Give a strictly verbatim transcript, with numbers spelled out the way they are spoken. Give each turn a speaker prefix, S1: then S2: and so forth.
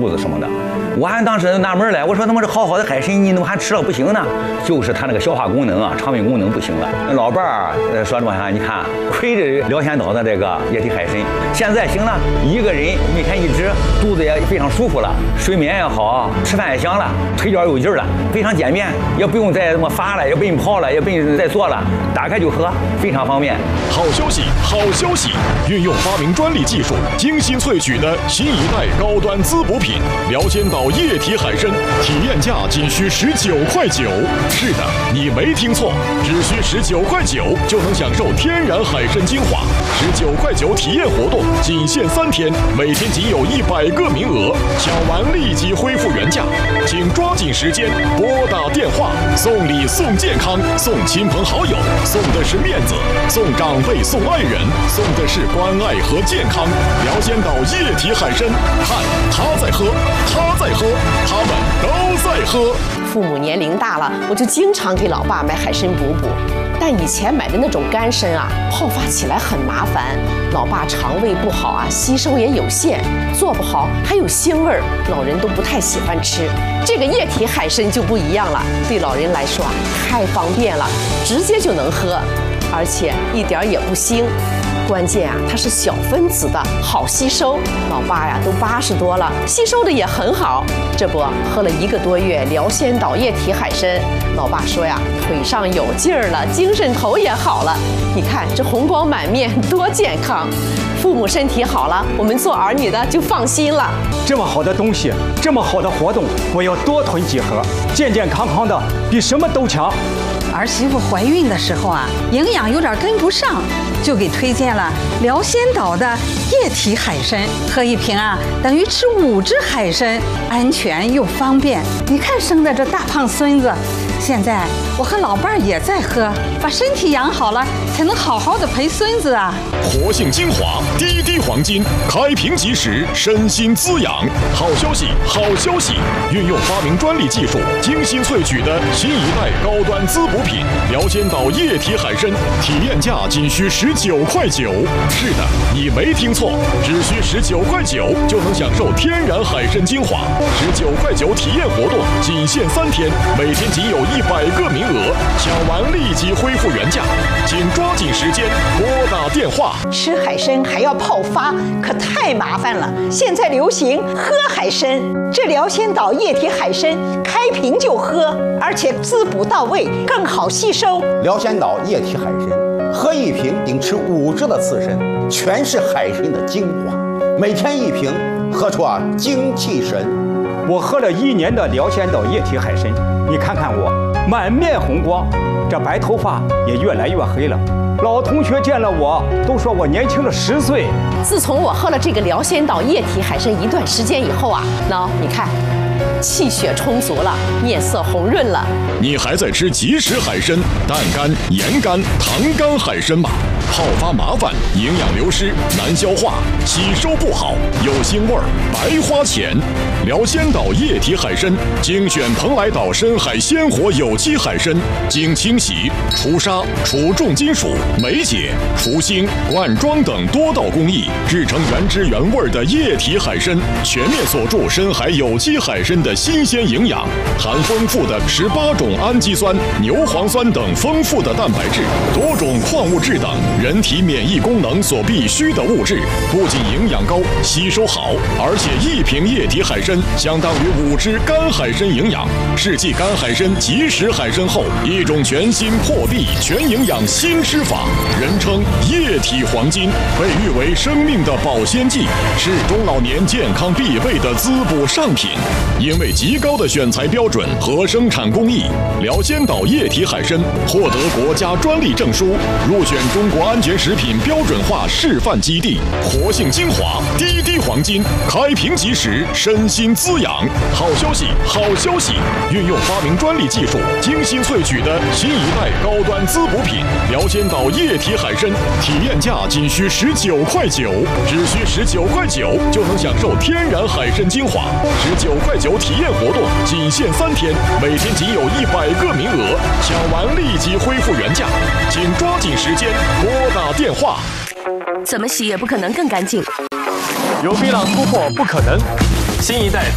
S1: 肚子什么的。我还当时纳闷来，我说他妈这好好的海参，你怎么还吃了不行呢？就是它那个消化功能啊，肠胃功能不行了。老伴儿呃说这么啥，你看亏着辽仙岛的这个液体海参，现在行了，一个人每天一只，肚子也非常舒服了，睡眠也好，吃饭也香了，腿脚有劲了，非常简便，也不用再什么发了，也不用泡了，也不用再做了，打开就喝，非常方便。
S2: 好消息，好消息！运用发明专利技术，精心萃取的新一代高端滋补品辽仙岛液体海参，体验价仅需十九块九。是的，你没听错，只需十九块九就能享受天然海参精华。十九块九体验活动仅限三天，每天仅有一百个名额，抢完立即恢复原价，请抓紧时间拨打电话，送礼送健康，送亲朋好友，送的是面子，送长辈送爱人，送的是关爱和健康。辽仙岛液体海参，看他在喝，他在喝，他们都在喝。
S3: 父母年龄大了，我就经常给老爸买海参补补。但以前买的那种干参啊，泡发起来很麻烦，老爸肠胃不好啊，吸收也有限，做不好还有腥味儿，老人都不太喜欢吃。这个液体海参就不一样了，对老人来说啊，太方便了，直接就能喝，而且一点也不腥。关键啊，它是小分子的，好吸收。老爸呀，都八十多了，吸收的也很好。这不，喝了一个多月辽仙岛液体海参，老爸说呀，腿上有劲儿了，精神头也好了。你看这红光满面，多健康！父母身体好了，我们做儿女的就放心了。
S4: 这么好的东西，这么好的活动，我要多囤几盒，健健康康的，比什么都强。
S5: 儿媳妇怀孕的时候啊，营养有点跟不上，就给推荐了辽仙岛的液体海参，喝一瓶啊，等于吃五只海参，安全又方便。你看生的这大胖孙子，现在我和老伴儿也在喝，把身体养好了，才能好好的陪孙子啊。
S2: 活性精华，滴滴黄金，开瓶即食，身心滋养。好消息，好消息！运用发明专利技术，精心萃取的新一代高端滋补品辽仙岛液体海参，体验价仅需十九块九。是的，你没听错，只需十九块九就能享受天然海参精华。十九块九体验活动仅限三天，每天仅有一百个名额，抢完立即恢复原价，请抓紧时间拨打电话。
S6: 吃海参还要泡发，可太麻烦了。现在流行喝海参，这辽仙岛液体海参开瓶就喝，而且滋补到位，更好吸收。
S7: 辽仙岛液体海参，喝一瓶顶吃五只的刺参，全是海参的精华，每天一瓶，喝出啊精气神。
S4: 我喝了一年的辽仙岛液体海参，你看看我，满面红光，这白头发也越来越黑了。老同学见了我都说我年轻了十岁。
S3: 自从我喝了这个辽仙岛液体海参一段时间以后啊，喏，你看，气血充足了，面色红润了。
S2: 你还在吃即食海参、淡干、盐干、糖干海参吗？泡发麻烦，营养流失，难消化，吸收不好，有腥味儿，白花钱。辽仙岛液体海参，精选蓬莱岛深海鲜活有机海参，经清洗、除沙、除重金属、酶解、除腥、灌装等多道工艺，制成原汁原味的液体海参，全面锁住深海有机海参的新鲜营养，含丰富的十八种氨基酸、牛磺酸等丰富的蛋白质，多种矿物质等人体免疫功能所必需的物质，不仅营养高、吸收好，而且一瓶液体海参相当于五只干海参营养。世纪干海参即食海参后，一种全新破壁全营养新吃法，人称液体黄金，被誉为生命的保鲜剂，是中老年健康必备的滋补上品。因为极高的选材标准和生产工艺，辽仙岛液体海参获得国家专利证书，入选中国安全食品标准化示范基地。活性精华，滴滴黄金，开瓶即食，身心滋养。好消息，好消息！运用发明专利技术，精心萃取的新一代高端滋补品辽仙岛液体海参，体验价仅需十九块九，只需十九块九就能享受天然海参精华。十九块九体验活动仅限三天，每天仅有一百个名额，抢完立即恢复原价，请抓紧时间拨打电话。
S8: 怎么洗也不可能更干净。
S9: 有碧朗突破不可能，新一代